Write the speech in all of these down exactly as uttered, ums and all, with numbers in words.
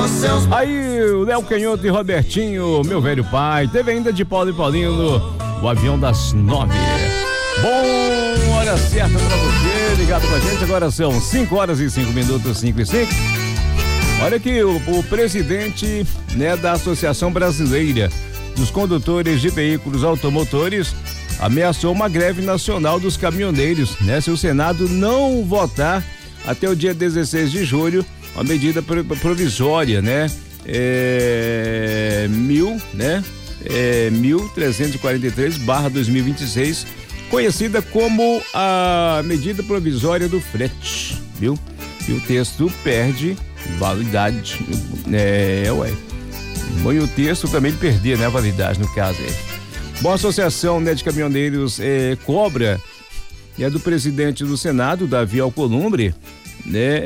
Aí o Léo Canhoto e Robertinho, meu velho pai. Teve ainda de Paulo e Paulinho no o avião das nove. Bom, hora certa pra você, ligado com a gente. Agora são cinco horas e cinco minutos, cinco e cinco. Olha aqui, o, o presidente, né, da Associação Brasileira dos Condutores de Veículos Automotores ameaçou uma greve nacional dos caminhoneiros, né? Se o Senado não votar até o dia dezesseis de julho, uma medida provisória, né? É, mil, né? É, mil trezentos e quarenta e três barra dois mil e vinte e seis, conhecida como a medida provisória do frete, viu? E o texto perde validade, é, ué. E o texto também perdia, né, a validade no caso aí. Bom, a Associação, né, de Caminhoneiros é, cobra, é do presidente do Senado, Davi Alcolumbre, né,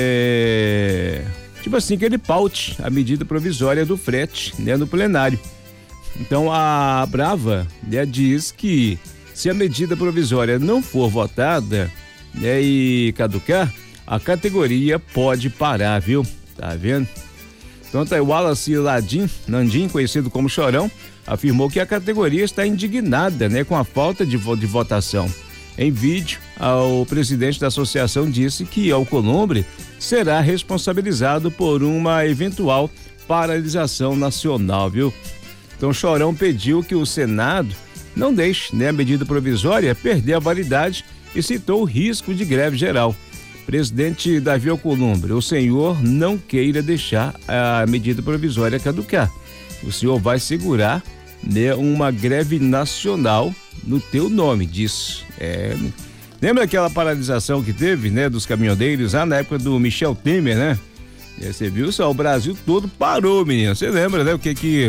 é, tipo assim, que ele paute a medida provisória do frete, né, no plenário. Então a Brava, né, diz que se a medida provisória não for votada, né, e caducar, a categoria pode parar, viu? Tá vendo? Então tá, o Wallace Ladim, Nandim, conhecido como Chorão, afirmou que a categoria está indignada, né, com a falta de, de votação. Em vídeo, o presidente da associação disse que Alcolumbre será responsabilizado por uma eventual paralisação nacional, viu? Então Chorão pediu que o Senado não deixe, né, a medida provisória perder a validade e citou o risco de greve geral. Presidente Davi Alcolumbre, o senhor não queira deixar a medida provisória caducar. O senhor vai segurar, né, uma greve nacional no teu nome, disso. É, lembra aquela paralisação que teve, né, dos caminhoneiros lá na época do Michel Temer, né? E você viu só, o Brasil todo parou, menino. Você lembra, né, o que que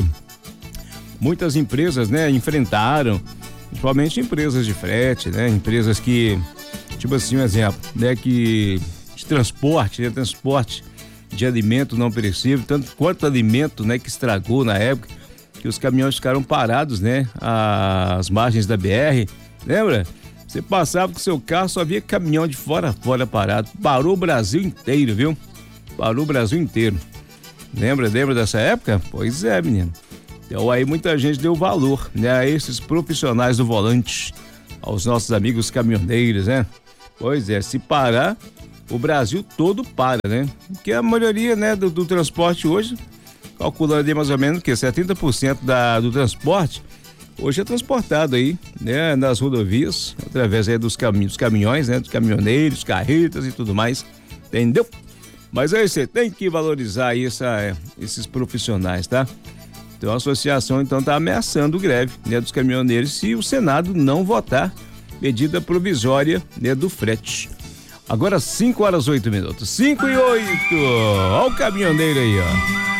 muitas empresas, né, enfrentaram, principalmente empresas de frete, né, empresas que, tipo assim, um exemplo, né, que de transporte, né, transporte de alimento não perecível, tanto quanto alimento, né, que estragou na época, que os caminhões ficaram parados, né, às margens da B R, lembra? Você passava com o seu carro, só via caminhão de fora a fora parado, parou o Brasil inteiro, viu? Parou o Brasil inteiro. Lembra, lembra dessa época? Pois é, menino. Então aí muita gente deu valor, né, a esses profissionais do volante, aos nossos amigos caminhoneiros, né? Pois é, se parar, o Brasil todo para, né? Porque a maioria, né, do, do transporte hoje, calculando ali mais ou menos que setenta por cento da, do transporte hoje é transportado aí, né, nas rodovias, através aí dos, cami- dos caminhões, né, dos caminhoneiros, carretas e tudo mais, entendeu? Mas aí você tem que valorizar aí essa, esses profissionais, tá? Então a associação então está ameaçando greve, né, dos caminhoneiros se o Senado não votar medida provisória, né, do frete. Agora cinco horas oito minutos, cinco e oito. Olha o caminhoneiro aí, ó.